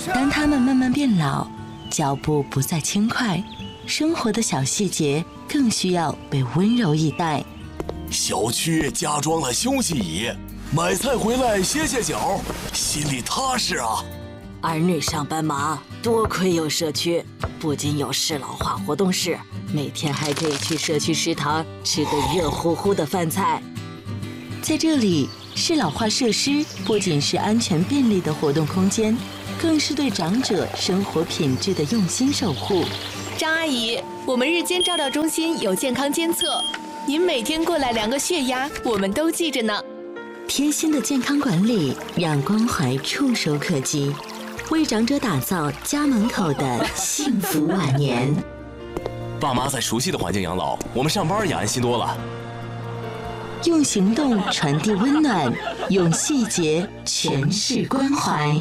当他们慢慢变老，脚步不再轻快，生活的小细节更需要被温柔以待。 小区加装了休息椅，买菜回来歇歇脚，心里踏实啊。 儿女上班忙，多亏有社区，不仅有适老化活动室，每天还可以去社区食堂吃个热乎乎的饭菜。 在这里，适老化设施不仅是安全便利的活动空间，更是对长者生活品质的用心守护。 张阿姨，我们日间照料中心有健康监测，您每天过来量个血压，我们都记着呢。 贴心的健康管理，让关怀触手可及，为长者打造家门口的幸福晚年。 爸妈在熟悉的环境养老，我们上班也安心多了。 用行动传递温暖，用细节诠释关怀。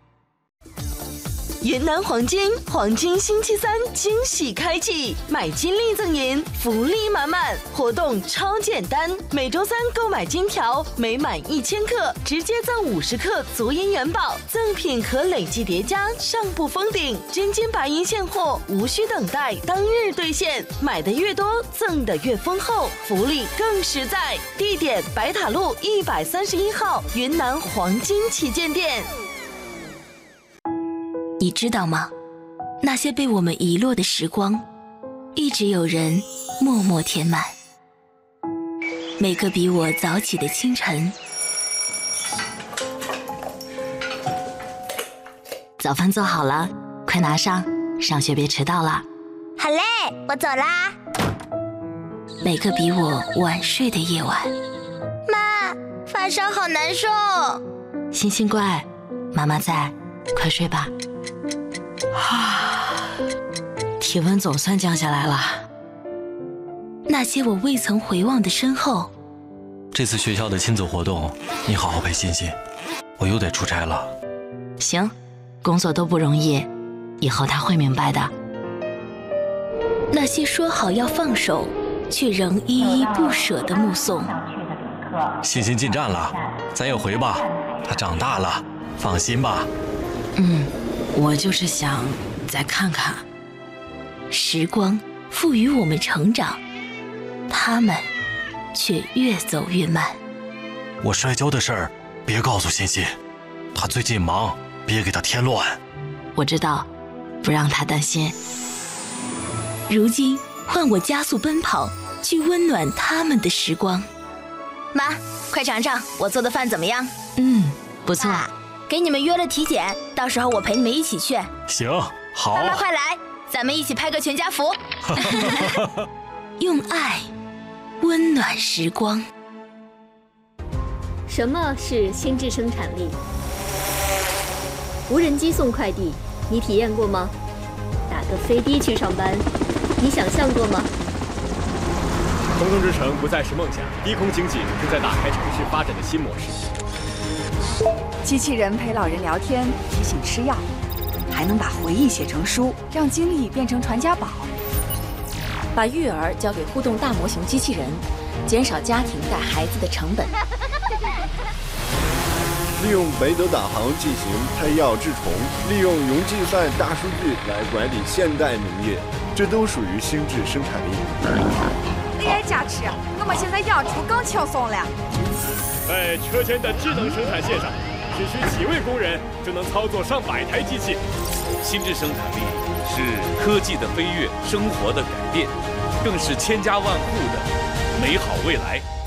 云南黄金星期三惊喜开启，买金立赠银，福利满满，活动超简单。每周三购买金条，每满1000克直接赠50克足银元宝，赠品可累计叠加，上不封顶。真金白银现货，无需等待，当日兑现。买的越多，赠的越丰厚，福利更实在。地点：白塔路131号云南黄金旗舰店。 你知道吗？那些被我们遗落的时光，一直有人默默填满。每个比我早起的清晨， 早饭做好了，快拿上，上学别迟到了。 好嘞，我走啦。 每个比我晚睡的夜晚。 妈，发烧好难受。 星星乖，妈妈在，快睡吧。体温总算降下来了。 那些我未曾回望的身后。 这次学校的亲子活动，你好好陪欣欣，我又得出差了。 行，工作都不容易，以后他会明白的。 那些说好要放手，却仍依依不舍的目送。 欣欣进站了，咱也回吧，她长大了，放心吧。 我就是想再看看。 时光赋予我们成长，他们却越走越慢。 我摔跤的事儿别告诉欣欣，她最近忙，别给她添乱。 我知道，不让她担心。 如今换我加速奔跑，去温暖他们的时光。 妈，快尝尝我做的饭怎么样？ 不错。 给你们约了体检，到时候我陪你们一起去。 行，好。 妈妈快来，咱们一起拍个全家福。 用爱温暖时光。 什么是心智生产力？无人机送快递，你体验过吗？打个飞的去上班，你想象过吗？ 空中之城不再是梦想，低空经济正在打开城市发展的新模式。 机器人陪老人聊天，提醒吃药，还能把回忆写成书，让经历变成传家宝。 把育儿交给互动大模型机器人，减少家庭带孩子的成本。 利用北斗导航进行拆药治虫，利用云计算大数据来管理现代农业，这都属于心智生产力。 AI 加持，我们现在养猪更轻松了。 在车间的智能生产线上，只需几位工人就能操作上百台机器。 心智生产力是科技的飞跃，生活的改变，更是千家万户的美好未来。